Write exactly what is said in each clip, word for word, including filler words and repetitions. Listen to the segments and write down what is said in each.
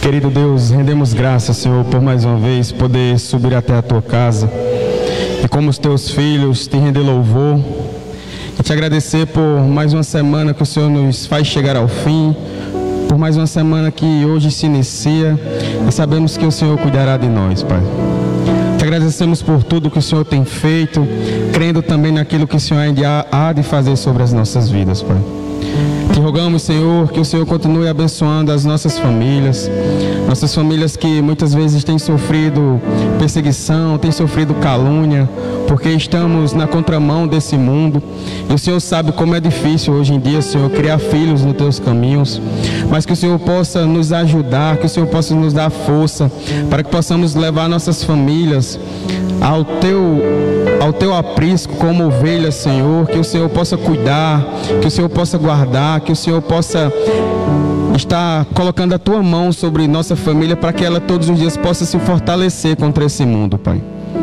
Querido Deus, rendemos graças, Senhor, por mais uma vez poder subir até a Tua casa e como os Teus filhos te render louvor e te agradecer por mais uma semana que o Senhor nos faz chegar ao fim, por mais uma semana que hoje se inicia e sabemos que o Senhor cuidará de nós, Pai. Te agradecemos por tudo que o Senhor tem feito, crendo também naquilo que o Senhor ainda há de fazer sobre as nossas vidas, Pai. Te rogamos, Senhor, que o Senhor continue abençoando as nossas famílias, nossas famílias que muitas vezes têm sofrido perseguição, têm sofrido calúnia, porque estamos na contramão desse mundo. E o Senhor sabe como é difícil hoje em dia, Senhor, criar filhos nos Teus caminhos, mas que o Senhor possa nos ajudar, que o Senhor possa nos dar força, para que possamos levar nossas famílias ao Teu, ao Teu aprisco como ovelhas, Senhor, que o Senhor possa cuidar, que o Senhor possa guardar, que o Senhor possa estar colocando a Tua mão sobre nossa família, para que ela todos os dias possa se fortalecer contra esse mundo, Pai.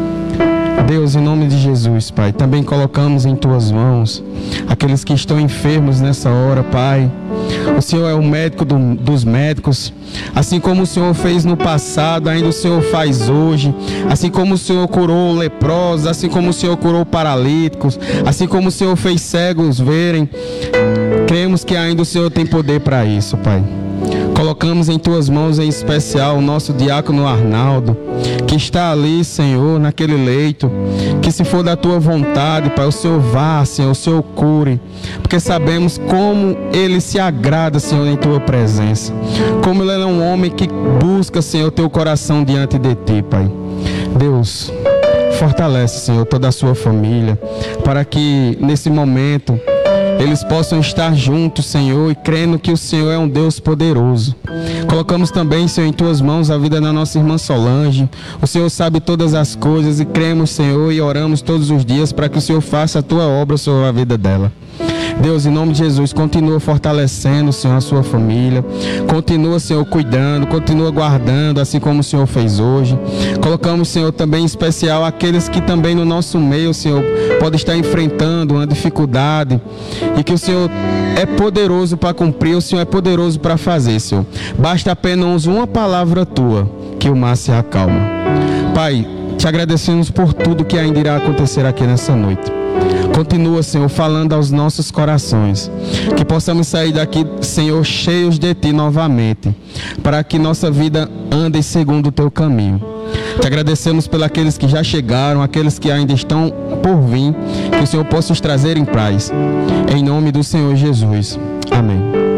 Deus, em nome de Jesus, Pai, também colocamos em Tuas mãos aqueles que estão enfermos nessa hora, Pai. O Senhor é o médico do, dos médicos, assim como o Senhor fez no passado, ainda o Senhor faz hoje, assim como o Senhor curou leprosos, assim como o Senhor curou paralíticos, assim como o Senhor fez cegos verem, cremos que ainda o Senhor tem poder para isso, Pai. Colocamos em Tuas mãos em especial o nosso diácono Arnaldo, que está ali, Senhor, naquele leito, que se for da Tua vontade, Pai, o Senhor vá, Senhor, o Senhor cure, porque sabemos como ele se agrada, Senhor, em Tua presença, como ele é um homem que busca, Senhor, Teu coração diante de Ti, Pai. Deus, fortalece, Senhor, toda a sua família, para que nesse momento eles possam estar juntos, Senhor, e crendo que o Senhor é um Deus poderoso. Colocamos também, Senhor, em Tuas mãos a vida da nossa irmã Solange. O Senhor sabe todas as coisas e cremos, Senhor, e oramos todos os dias para que o Senhor faça a Tua obra sobre a vida dela. Deus, em nome de Jesus, continua fortalecendo, Senhor, a sua família. Continua, Senhor, cuidando, continua guardando, assim como o Senhor fez hoje. Colocamos, Senhor, também em especial aqueles que também no nosso meio, Senhor, podem estar enfrentando uma dificuldade e que o Senhor é poderoso para cumprir, o Senhor é poderoso para fazer, Senhor. Basta apenas uma palavra Tua que o mar se acalma. Pai, te agradecemos por tudo que ainda irá acontecer aqui nessa noite. Continua, Senhor, falando aos nossos corações, que possamos sair daqui, Senhor, cheios de Ti novamente, para que nossa vida ande segundo o Teu caminho. Te agradecemos pelos aqueles que já chegaram, aqueles que ainda estão por vir, que o Senhor possa os trazer em paz. Em nome do Senhor Jesus. Amém.